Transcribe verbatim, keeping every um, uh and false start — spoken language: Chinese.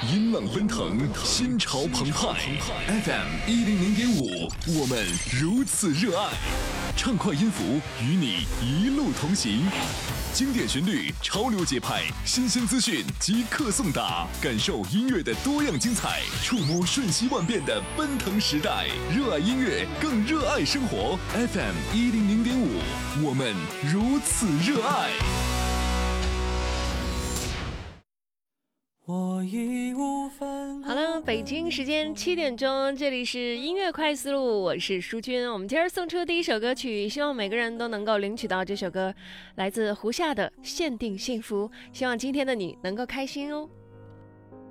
音浪奔腾，心潮澎湃。F M 一零零点五，我们如此热爱。畅快音符与你一路同行，经典旋律，潮流节拍，新鲜资讯即刻送达，感受音乐的多样精彩，触摸瞬息万变的奔腾时代。热爱音乐，更热爱生活。F M 一零零点五，我们如此热爱。 我已无分。 好了，北京时间七点钟，这里是音乐快思路，我是淑君。我们今儿送出第一首歌曲，希望每个人都能够领取到这首歌，来自胡夏的《限定幸福》，希望今天的你能够开心哦。